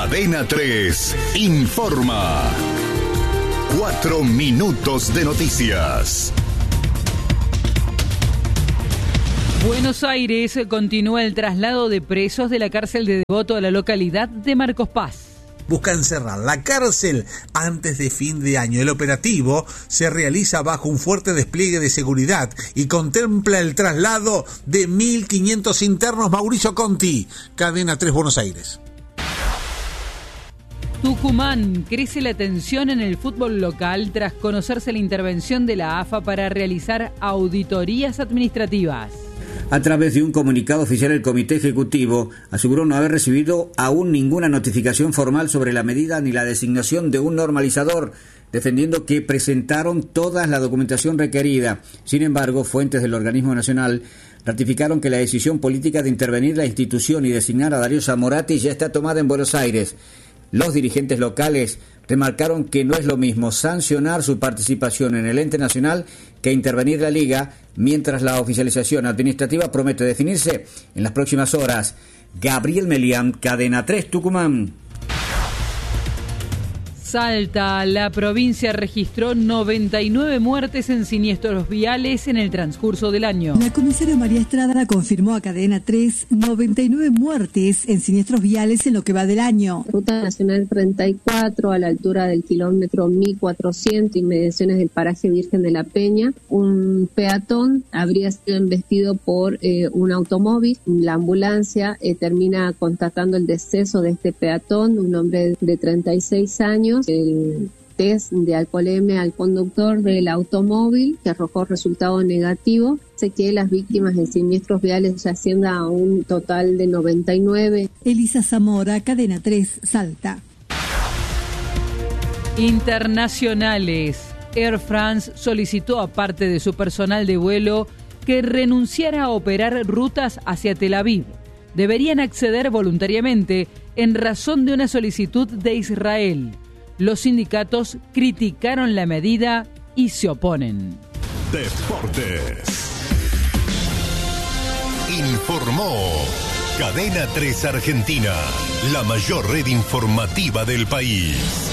Cadena 3 informa. 4 minutos de noticias. Buenos Aires continúa el traslado de presos de la cárcel de Devoto a la localidad de Marcos Paz. Buscan cerrar la cárcel antes de fin de año. El operativo se realiza bajo un fuerte despliegue de seguridad y contempla el traslado de 1.500 internos. Mauricio Conti, Cadena 3 Buenos Aires. Tucumán, crece la tensión en el fútbol local tras conocerse la intervención de la AFA para realizar auditorías administrativas. A través de un comunicado oficial, el Comité Ejecutivo aseguró no haber recibido aún ninguna notificación formal sobre la medida ni la designación de un normalizador, defendiendo que presentaron toda la documentación requerida. Sin embargo, fuentes del organismo nacional ratificaron que la decisión política de intervenir la institución y designar a Darío Zamorati ya está tomada en Buenos Aires. Los dirigentes locales remarcaron que no es lo mismo sancionar su participación en el ente nacional que intervenir la liga, mientras la oficialización administrativa promete definirse en las próximas horas. Gabriel Melián, Cadena 3 Tucumán. Salta, la provincia registró 99 muertes en siniestros viales en el transcurso del año. La comisaria María Estrada confirmó a Cadena 3 99 muertes en siniestros viales en lo que va del año. Ruta Nacional 34 a la altura del kilómetro 1400, inmediaciones del paraje Virgen de la Peña. Un peatón habría sido embestido por un automóvil. La ambulancia termina constatando el deceso de este peatón, un hombre de 36 años. El test de alcoholemia al conductor del automóvil, que arrojó resultado negativo, hace que las víctimas de siniestros viales ya asciendan a un total de 99. Elisa Zamora, Cadena 3, Salta. Internacionales. Air France solicitó a parte de su personal de vuelo que renunciara a operar rutas hacia Tel Aviv. Deberían acceder voluntariamente en razón de una solicitud de Israel. Los sindicatos criticaron la medida y se oponen. Deportes. Informó Cadena 3 Argentina, la mayor red informativa del país.